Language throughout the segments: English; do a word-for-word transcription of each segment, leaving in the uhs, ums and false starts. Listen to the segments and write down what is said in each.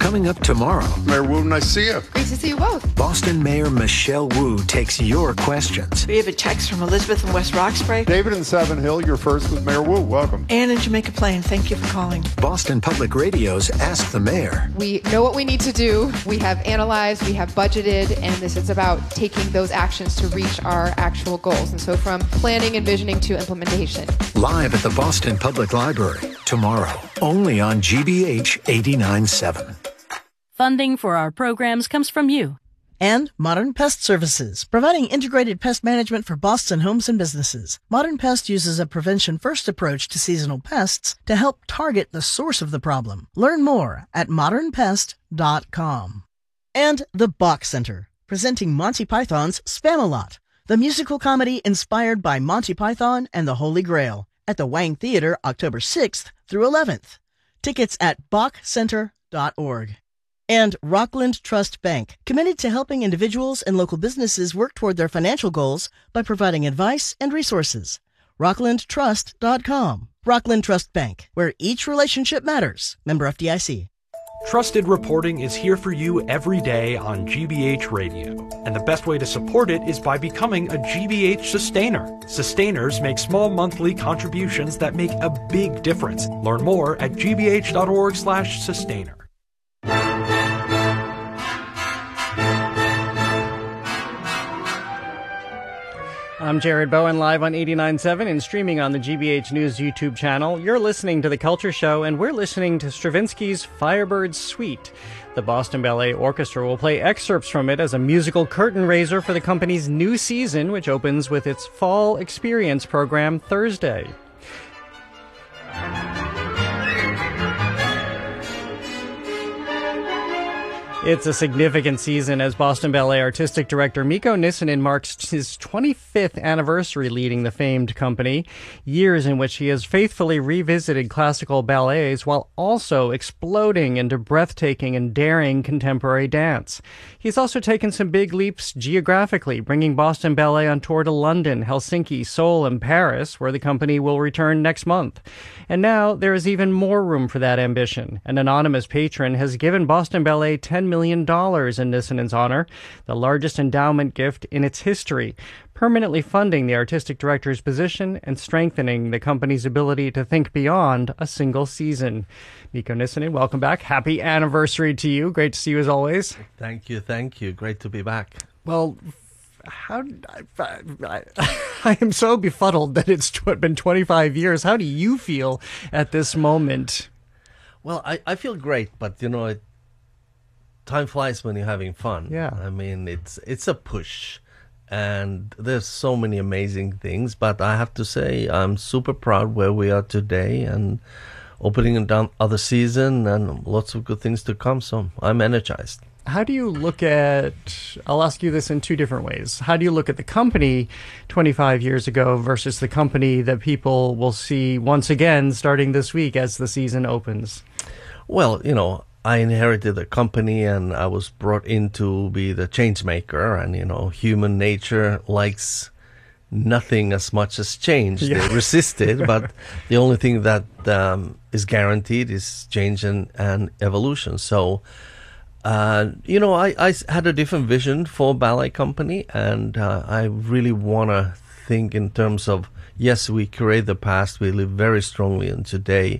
Coming up tomorrow. Mayor Wu, nice to see you. Great to see you both. Boston Mayor Michelle Wu takes your questions. We have a text from Elizabeth in West Roxbury. David in Savin Hill, you're first with Mayor Wu. Welcome. Anne in Jamaica Plain, thank you for calling. Boston Public Radio's Ask the Mayor. We know what we need to do. We have analyzed, we have budgeted, and this is about taking those actions to reach our actual goals. And so from planning and visioning to implementation. Live at the Boston Public Library tomorrow, only on G B H eighty-nine point seven. Funding for our programs comes from you. And Modern Pest Services, providing integrated pest management for Boston homes and businesses. Modern Pest uses a prevention-first approach to seasonal pests to help target the source of the problem. Learn more at modern pest dot com. And the Bach Center, presenting Monty Python's Spamalot, the musical comedy inspired by Monty Python and the Holy Grail, at the Wang Theater October sixth through eleventh. Tickets at bach center dot org. And Rockland Trust Bank, committed to helping individuals and local businesses work toward their financial goals by providing advice and resources. rockland trust dot com. Rockland Trust Bank, where each relationship matters. Member F D I C. Trusted reporting is here for you every day on G B H Radio. And the best way to support it is by becoming a G B H sustainer. Sustainers make small monthly contributions that make a big difference. Learn more at g b h dot org slash sustainer. I'm Jared Bowen, live on eighty-nine point seven and streaming on the G B H News YouTube channel. You're listening to The Culture Show, and we're listening to Stravinsky's Firebird Suite. The Boston Ballet Orchestra will play excerpts from it as a musical curtain raiser for the company's new season, which opens with its Fall Experience program Thursday. It's a significant season as Boston Ballet Artistic Director Mikko Nissinen marks his twenty-fifth anniversary leading the famed company, years in which he has faithfully revisited classical ballets while also exploding into breathtaking and daring contemporary dance. He's also taken some big leaps geographically, bringing Boston Ballet on tour to London, Helsinki, Seoul, and Paris, where the company will return next month. And now there is even more room for that ambition. An anonymous patron has given Boston Ballet ten million dollars in Nissinen's honor, the largest endowment gift in its history, permanently funding the artistic director's position and strengthening the company's ability to think beyond a single season. Mikko Nissinen, welcome back. Happy anniversary to you. Great to see you as always. Thank you, thank you. Great to be back. Well, how I, I, I am so befuddled that it's been twenty-five years. How do you feel at this moment? Well, I, I feel great, but you know, it, time flies when you're having fun. Yeah. I mean, it's it's a push, and there's so many amazing things, but I have to say I'm super proud where we are today and opening another season and lots of good things to come, so I'm energized. How do you look at, I'll ask you this in two different ways. How do you look at the company twenty-five years ago versus the company that people will see once again starting this week as the season opens? Well, you know, I inherited a company and I was brought in to be the change maker, and, you know, human nature likes nothing as much as change. Yeah. They resist it, but the only thing that um, is guaranteed is change and, and evolution. So, Uh, you know, I, I had a different vision for ballet company, and uh, I really want to think in terms of, yes, we curate the past, we live very strongly in today,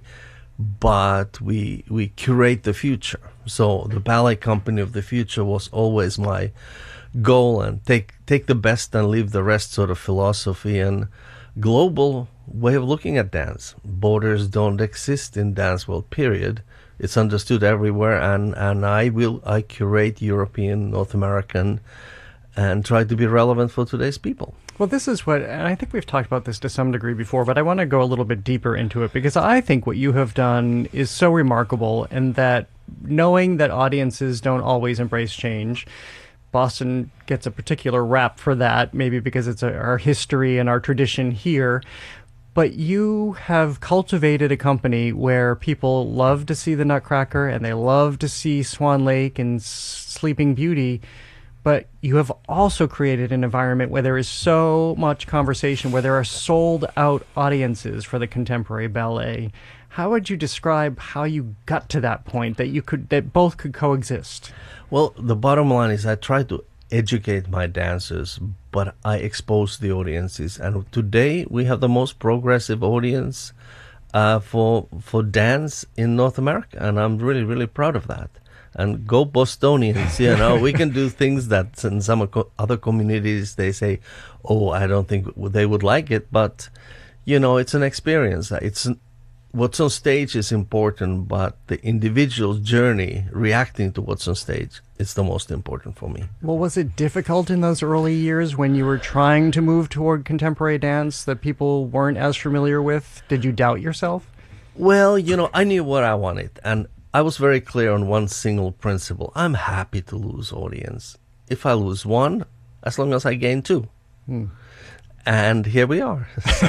but we we curate the future. So the ballet company of the future was always my goal, and take take the best and leave the rest sort of philosophy and global way of looking at dance. Borders don't exist in dance world, period. It's understood everywhere, and, and I will I curate European, North American, and try to be relevant for today's people. Well, this is what, and I think we've talked about this to some degree before, but I want to go a little bit deeper into it, because I think what you have done is so remarkable, and that knowing that audiences don't always embrace change, Boston gets a particular rap for that, maybe because it's a, our history and our tradition here. But you have cultivated a company where people love to see the Nutcracker and they love to see Swan Lake and Sleeping Beauty, but you have also created an environment where there is so much conversation, where there are sold-out audiences for the contemporary ballet. How would you describe how you got to that point that you could that both could coexist? Well, the bottom line is I try to educate my dancers, but I expose the audiences. And today we have the most progressive audience uh, for for dance in North America, and I'm really, really proud of that. And go Bostonians, you know, we can do things that in some co- other communities they say, oh, I don't think they would like it. But, you know, it's an experience. It's an, what's on stage is important, but the individual's journey reacting to what's on stage is the most important for me. Well, was it difficult in those early years when you were trying to move toward contemporary dance that people weren't as familiar with? Did you doubt yourself? Well, you know, I knew what I wanted, and I was very clear on one single principle. I'm happy to lose audience. If I lose one, as long as I gain two. Hmm. And here we are.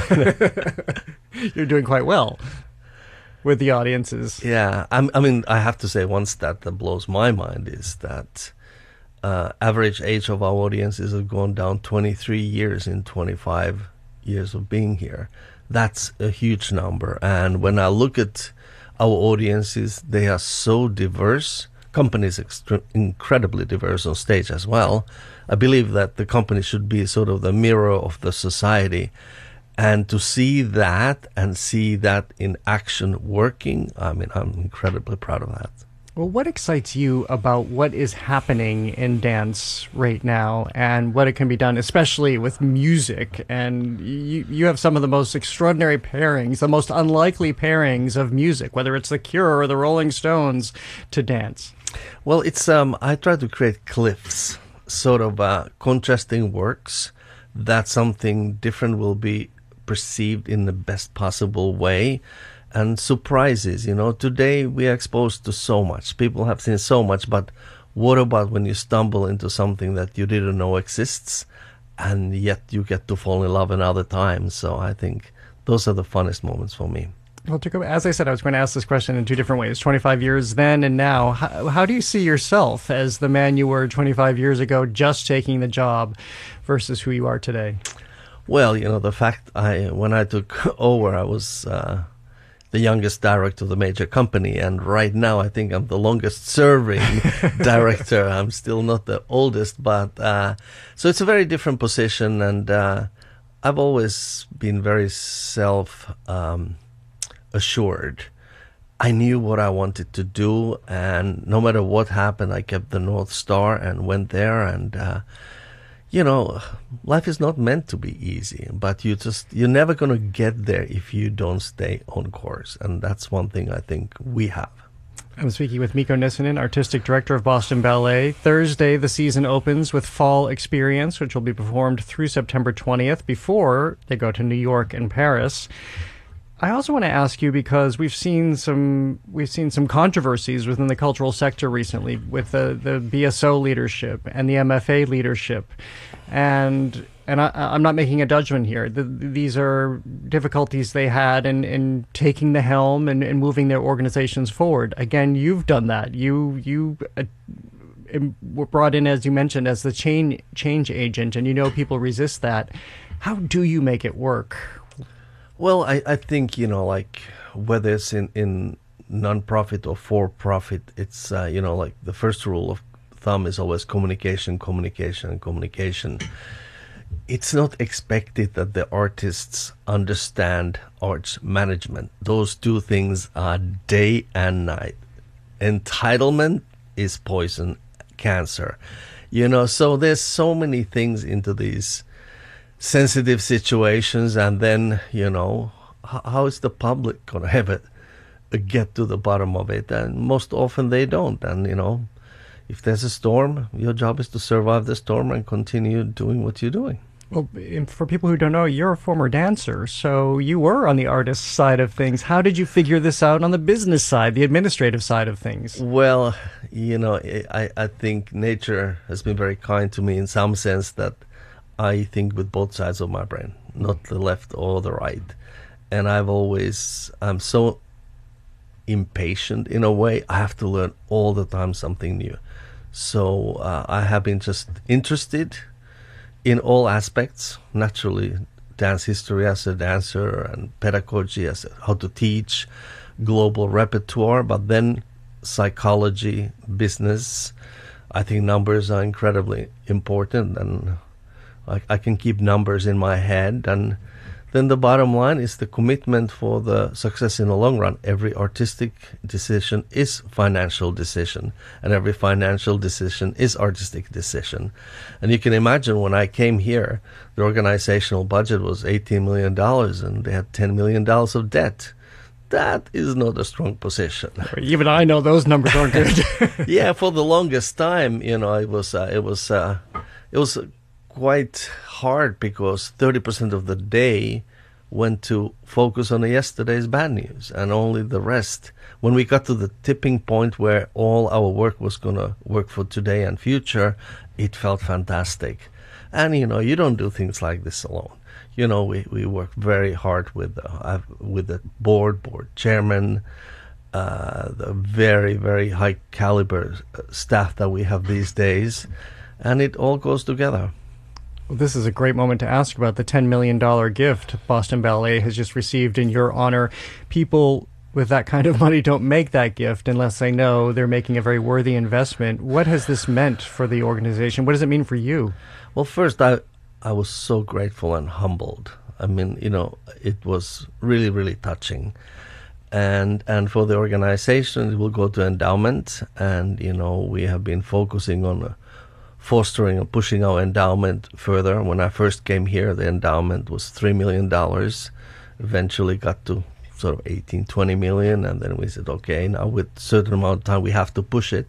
You're doing quite well with the audiences. Yeah. I'm, I mean, I have to say one stat that blows my mind is that uh, average age of our audiences has gone down twenty-three years in twenty-five years of being here. That's a huge number. And when I look at our audiences, they are so diverse. Companies extre- incredibly diverse on stage as well. I believe that the company should be sort of the mirror of the society. And to see that and see that in action working, I mean, I'm incredibly proud of that. Well, what excites you about what is happening in dance right now and what it can be done, especially with music? And you, you have some of the most extraordinary pairings, the most unlikely pairings of music, whether it's The Cure or the Rolling Stones, to dance. Well, it's um, I try to create cliffs, sort of uh, contrasting works that something different will be perceived in the best possible way. And surprises, you know, today we are exposed to so much. People have seen so much, but what about when you stumble into something that you didn't know exists, and yet you get to fall in love another time? So I think those are the funnest moments for me. Well, to go, as I said, I was going to ask this question in two different ways, twenty-five years then and now. How, how do you see yourself as the man you were twenty-five years ago, just taking the job, versus who you are today? Well, you know, the fact I, when I took over, I was uh, the youngest director of the major company, and right now I think I'm the longest serving director. I'm still not the oldest, but uh, so it's a very different position, and uh, I've always been very self um, assured. I knew what I wanted to do, and no matter what happened, I kept the North Star and went there. And uh, you know, life is not meant to be easy, but you just, you're never going to get there if you don't stay on course. And that's one thing I think we have. I'm speaking with Mikko Nissinen, Artistic Director of Boston Ballet. Thursday, the season opens with Fall Experience, which will be performed through September twentieth before they go to New York and Paris. I also want to ask you, because we've seen some we've seen some controversies within the cultural sector recently with the, the B S O leadership and the M F A leadership, and and I, I'm not making a judgment here. The, these are difficulties they had in, in taking the helm and, and moving their organizations forward. Again, you've done that. You you uh, were brought in, as you mentioned, as the change change agent, and you know people resist that. How do you make it work? Well, I, I think, you know, like whether it's in, in non-profit or for-profit, it's, uh, you know, like the first rule of thumb is always communication, communication, and communication. It's not expected that the artists understand arts management. Those two things are day and night. Entitlement is poison, cancer. You know, so there's so many things into these sensitive situations, and then, you know, h- how is the public going to have it uh, get to the bottom of it? And most often they don't. And, you know, if there's a storm, your job is to survive the storm and continue doing what you're doing. Well, for people who don't know, you're a former dancer, so you were on the artist side of things. How did you figure this out on the business side, the administrative side of things? Well, you know, I, I think nature has been very kind to me in some sense that I think with both sides of my brain, not the left or the right. And I've always, I'm so impatient in a way. I have to learn all the time something new. So uh, I have been just interested in all aspects, naturally, dance history as a dancer and pedagogy as a, how to teach. global repertoire, but then psychology, business. I think numbers are incredibly important, and I, I can keep numbers in my head. And then the bottom line is the commitment for the success in the long run. Every artistic decision is financial decision, and every financial decision is artistic decision. And you can imagine when I came here, the organizational budget was eighteen million dollars, and they had ten million dollars of debt. That is not a strong position. Even I know those numbers aren't good. Yeah, for the longest time, you know, it was uh, it was uh, it was quite hard because thirty percent of the day went to focus on yesterday's bad news, and only the rest. When we got to the tipping point where all our work was going to work for today and future, it felt fantastic. And you know, you don't do things like this alone. You know, we, we work very hard with the, uh, with the board, board chairman, uh, the very, very high caliber staff that we have these days, and it all goes together. Well, this is a great moment to ask about the ten million dollars gift Boston Ballet has just received in your honor. People with that kind of money don't make that gift unless they know they're making a very worthy investment. What has this meant for the organization? What does it mean for you? Well, first, I I was so grateful and humbled. I mean, you know, it was really, really touching. And and for the organization, it will go to endowment. And, you know, we have been focusing on uh, fostering and pushing our endowment further. When I first came here, the endowment was three million dollars. Eventually got to sort of eighteen, twenty million. And then we said, okay, now with a certain amount of time, we have to push it.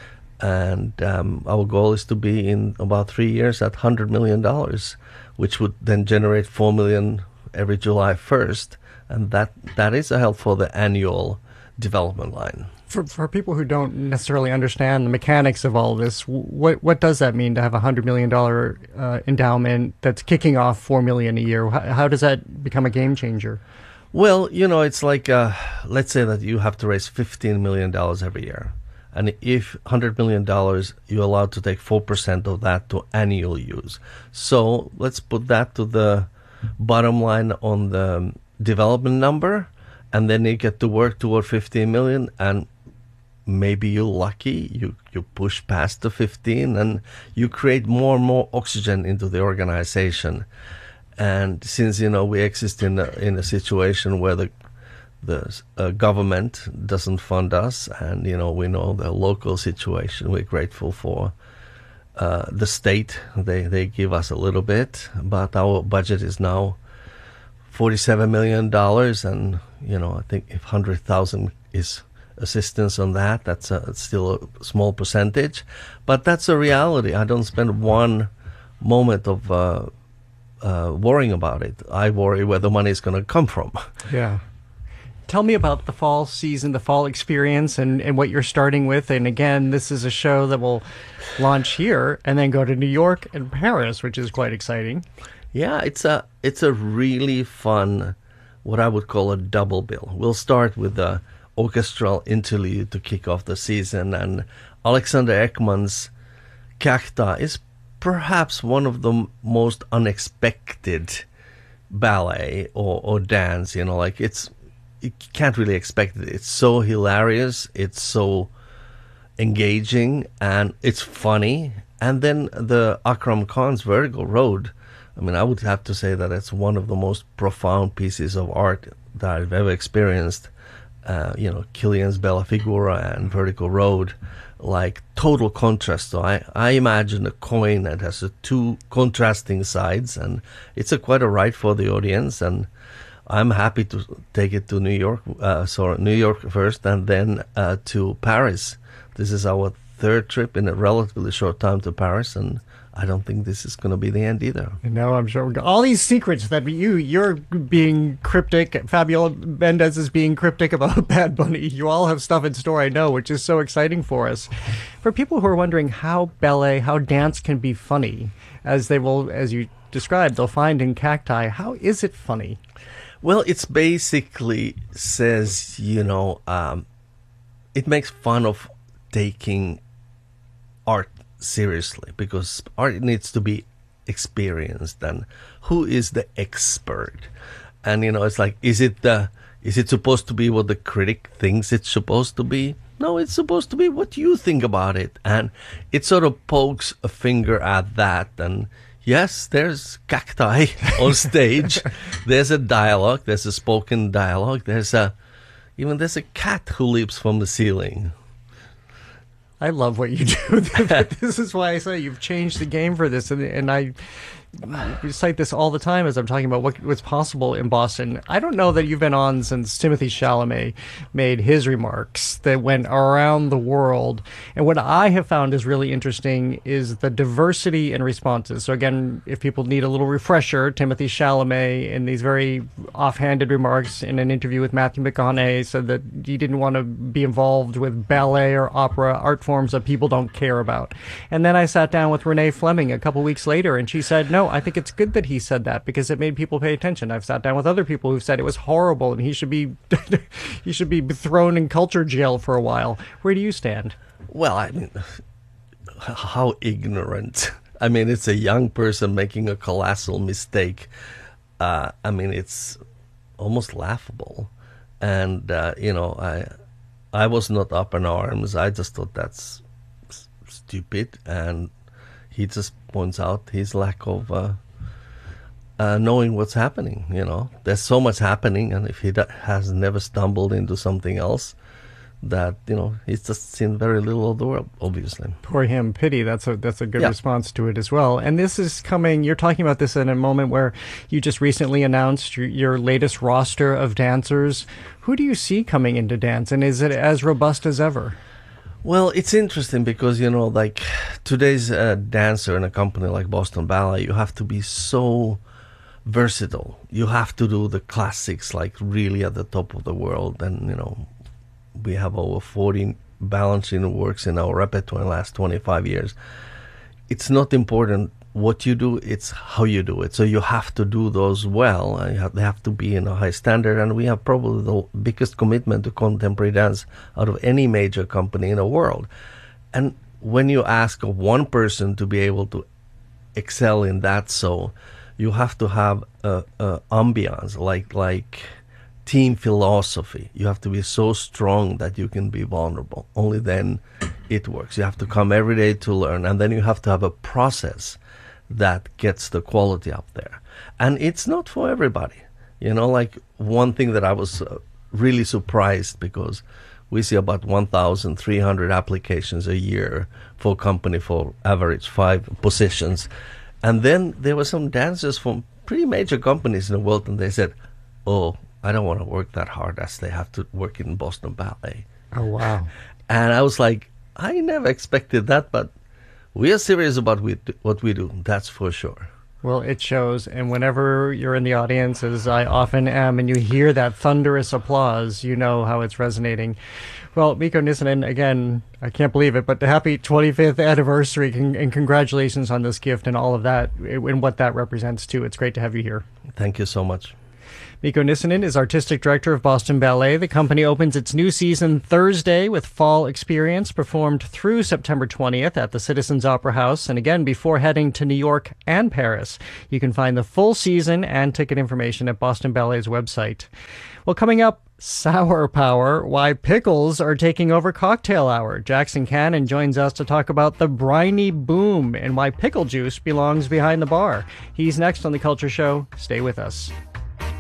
And um, our goal is to be in about three years at one hundred million dollars, which would then generate four million dollars every July first. And that, that is a help for the annual development line. For for people who don't necessarily understand the mechanics of all this, what what does that mean to have a one hundred million dollars uh, endowment that's kicking off four million dollars a year? How, how does that become a game changer? Well, you know, it's like, uh, let's say that you have to raise fifteen million dollars every year. And if one hundred million dollars, you're allowed to take four percent of that to annual use. So let's put that to the bottom line on the development number, and then you get to work toward fifteen million, and maybe you're lucky, you, you push past the fifteen, and you create more and more oxygen into the organization. And since, you know, we exist in a, in a situation where the the uh, government doesn't fund us, and, you know, we know the local situation. We're grateful for uh, the state. They they give us a little bit, but our budget is now forty-seven million dollars, and, you know, I think if one hundred thousand is assistance on that, that's a, it's still a small percentage. But that's a reality. I don't spend one moment of uh, uh, worrying about it. I worry where the money is going to come from. Yeah. Tell me about the fall season, the fall experience, and, and what you're starting with. And again, this is a show that will launch here and then go to New York and Paris, which is quite exciting. Yeah, it's a it's a really fun, what I would call a double bill. We'll start with the orchestral interlude to kick off the season, and Alexander Ekman's Cacti is perhaps one of the most unexpected ballet or, or dance. You know, like it's you can't really expect it. It's so hilarious, it's so engaging, and it's funny. And then the Akram Khan's Vertical Road, I mean, I would have to say that it's one of the most profound pieces of art that I've ever experienced. Uh, you know, Kilian's Bella Figura and Vertical Road, like total contrast. So I, I imagine a coin that has a two contrasting sides, and it's a quite a ride for the audience. And I'm happy to take it to New York, uh, sorry, New York first, and then uh, to Paris. This is our third trip in a relatively short time to Paris, and I don't think this is going to be the end either. No, I'm sure. All these secrets that you, you're being cryptic, Fabiola Mendez is being cryptic about Bad Bunny. You all have stuff in store, I know, which is so exciting for us. For people who are wondering how ballet, how dance can be funny, as they will, as you described, they'll find in Cacti, how is it funny? Well, it's basically says, you know, um, it makes fun of taking art seriously, because art needs to be experienced, and who is the expert? And, you know, it's like, is it the Is it supposed to be what the critic thinks it's supposed to be? No, it's supposed to be what you think about it. And it sort of pokes a finger at that. And yes, there's cacti on stage. There's a dialogue. There's a spoken dialogue. There's a, even there's a cat who leaps from the ceiling. I love what you do. This is why I say you've changed the game for this. And, and I cite this all the time as I'm talking about what, what's possible in Boston. I don't know that you've been on since Timothée Chalamet made his remarks that went around the world. And what I have found is really interesting is the diversity in responses. So again, if people need a little refresher, Timothée Chalamet, in these very offhanded remarks in an interview with Matthew McConaughey, said that he didn't want to be involved with ballet or opera, art forms that people don't care about. And then I sat down with Renee Fleming a couple weeks later, and she said, no, I think it's good that he said that because it made people pay attention. I've sat down with other people who've said it was horrible and he should be he should be thrown in culture jail for a while. Where do you stand? Well, I mean, how ignorant. I mean, it's a young person making a colossal mistake. Uh, I mean, it's almost laughable. And, uh, you know, I I was not up in arms. I just thought that's s- stupid. And he just points out his lack of uh, uh, knowing what's happening. You know, there's so much happening, and if he da- has never stumbled into something else, that you know he's just seen very little of the world. Obviously, poor him. Pity. That's a that's a good yeah. response to it as well. And this is coming. You're talking about this in a moment where you just recently announced your, your latest roster of dancers. Who do you see coming into dance, and is it as robust as ever? Well, it's interesting because, you know, like today's uh, dancer in a company like Boston Ballet, you have to be so versatile. You have to do the classics, like really at the top of the world. And, you know, we have over forty balancing works in our repertoire in the last twenty-five years. It's not important what you do, it's how you do it. So you have to do those well, and you have, they have to be in a high standard. And we have probably the biggest commitment to contemporary dance out of any major company in the world. And when you ask one person to be able to excel in that, so you have to have a, a ambiance, like like team philosophy. You have to be so strong that you can be vulnerable. Only then it works. You have to come every day to learn, and then you have to have a process that gets the quality up there. And it's not for everybody. You know, like one thing that I was uh, really surprised, because we see about one thousand three hundred applications a year for a company for average five positions. And then there were some dancers from pretty major companies in the world, and they said, oh, I don't want to work that hard as they have to work in Boston Ballet. Oh, wow. And I was like, I never expected that, but we are serious about we do, what we do, that's for sure. Well, it shows. And whenever you're in the audience, as I often am, and you hear that thunderous applause, you know how it's resonating. Well, Mikko Nissinen, again, I can't believe it, but the happy twenty-fifth anniversary, and congratulations on this gift and all of that, and what that represents, too. It's great to have you here. Thank you so much. Mikko Nissinen is artistic director of Boston Ballet. The company opens its new season Thursday with Fall Experience, performed through September twentieth at the Citizens Opera House, and again before heading to New York and Paris. You can find the full season and ticket information at Boston Ballet's website. Well, coming up, Sour Power, why pickles are taking over cocktail hour. Jackson Cannon joins us to talk about the briny boom and why pickle juice belongs behind the bar. He's next on The Culture Show. Stay with us.